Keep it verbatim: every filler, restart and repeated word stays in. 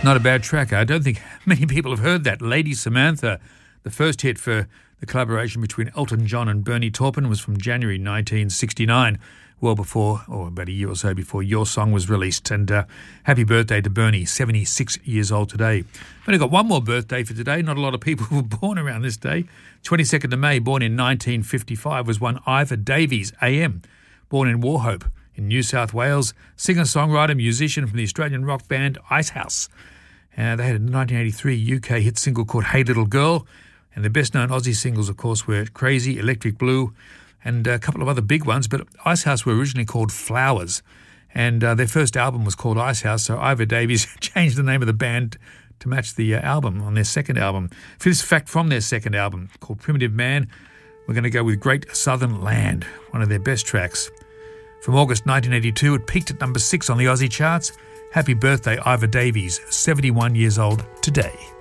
Not a bad track. I don't think many people have heard that. Lady Samantha, the first hit for the collaboration between Elton John and Bernie Taupin, was from January nineteen sixty-nine, well before, or about a year or so before, Your Song was released. And uh, happy birthday to Bernie, seventy-six years old today. I've only got one more birthday for today. Not a lot of people were born around this day. twenty-second of May, born in nineteen fifty-five, was one Ivor Davies, A M, born in Wauchope in New South Wales, singer-songwriter, musician from the Australian rock band Icehouse. Uh, they had a nineteen eighty-three U K hit single called Hey Little Girl, and the best-known Aussie singles, of course, were Crazy, Electric Blue, and a couple of other big ones, but Icehouse were originally called Flowers, and uh, their first album was called Icehouse, so Ivor Davies changed the name of the band to match the uh, album on their second album. For this fact from their second album, called Primitive Man, we're going to go with Great Southern Land, one of their best tracks. From August nineteen eighty-two, it peaked at number six on the Aussie charts. Happy birthday, Ivor Davies, seventy-one years old today.